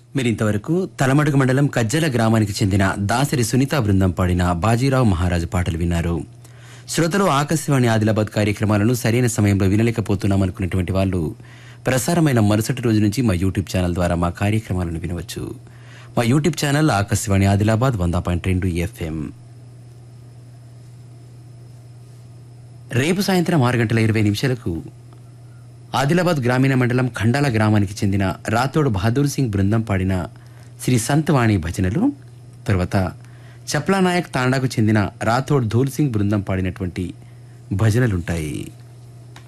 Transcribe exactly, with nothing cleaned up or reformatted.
మీరింతవరకు తలమడుగు మండలం కజ్జల గ్రామానికి చెందిన దాసరి సునీత బృందం పాడిన బాజీరావు మహారాజు పాటలు విన్నారు. శ్రోతలు ఆకాశవాణి ఆదిలాబాద్ కార్యక్రమాలను సరైన సమయంలో వినలేకపోతున్నామనుకున్నటువంటి వాళ్ళు ప్రసారమైన మరుసటి రోజు నుంచి మా యూట్యూబ్ ఛానల్ ద్వారా మా కార్యక్రమాలను వినవచ్చు. మా యూట్యూబ్ ఛానల్ ఆకాశవాణి ఆదిలాబాద్ వంద పాయింట్ రెండు ఎఫ్ఎం. రేపు సాయంత్రం ఆరు గంటల ఇరవై నిమిషాలకు ఆదిలాబాద్ గ్రామీణ మండలం ఖండాల గ్రామానికి చెందిన రాథోడ్ బహదూర్ సింగ్ బృందం పాడిన శ్రీ సంత్ వాణి భజనలు, తర్వాత చప్లానాయక్ తాండాకు చెందిన రాథోడ్ ధూల్ సింగ్ బృందం పాడినటువంటి భజనలుంటాయి.